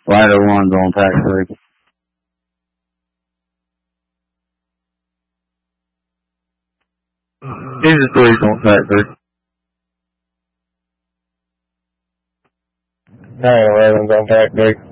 Light 01's on tax 3. Jesus 3's on tax 3. 911's on tax 3.